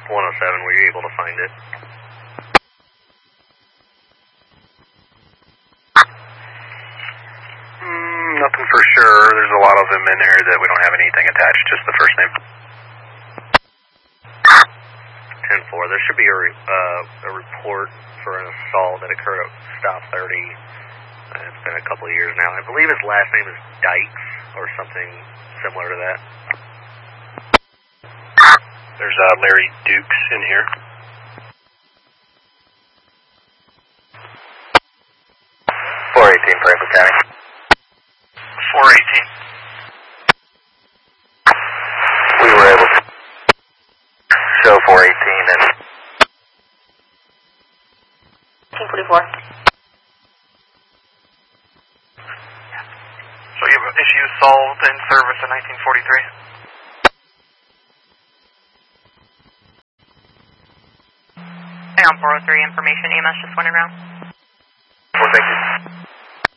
107, were you able to find it? Nothing for sure. There's a lot of them in there that we don't have anything attached, just the first name. 10-4, there should be a report for an assault that occurred at Stop 30. It's been a couple of years now. I believe his last name is Dykes or something similar to that. There's Larry Dukes in here. Franklin County. 418. We were able to show 418 and 1844. So you have issues solved in service in 1943? Hey, on 403 information, EMS just went around. well, thank you.